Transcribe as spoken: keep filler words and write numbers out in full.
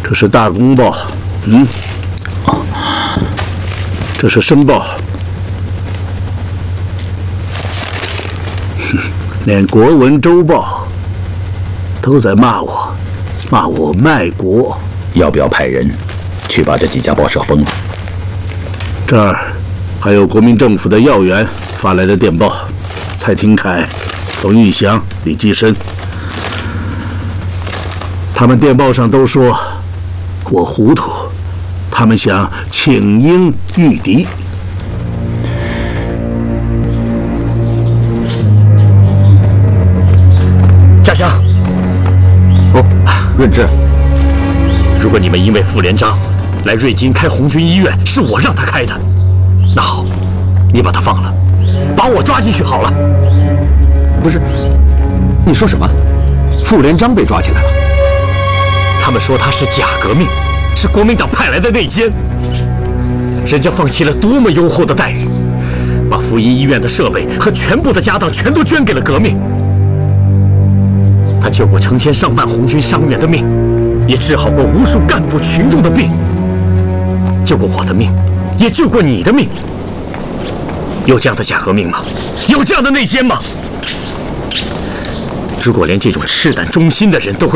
这是大公报，嗯，这是申报，连国文周报都在骂我，骂我卖国。 要不要派人去把这几家报社封了？ 这儿还有国民政府的要员发来的电报，蔡廷锴、冯玉祥、李济深，他们电报上都说我糊涂，他们想请缨御敌。 家乡，哦，润之，如果你们因为傅连璋来瑞金开红军医院是我让他开的，那好，你把他放了，把我抓进去好了。 不是，你说什么？傅连璋被抓起来了？ 他们说他是假革命，是国民党派来的内奸。人家放弃了多么优厚的待遇，把福音医院的设备和全部的家当全都捐给了革命。他救过成千上万红军伤员的命，也治好过无数干部群众的病，救过我的命，也救过你的命。有这样的假革命吗？有这样的内奸吗？如果连这种赤胆忠心的人都会